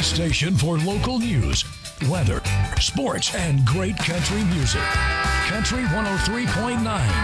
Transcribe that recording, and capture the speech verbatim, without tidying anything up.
station for local news, weather, sports, and great country music. Country one oh three point nine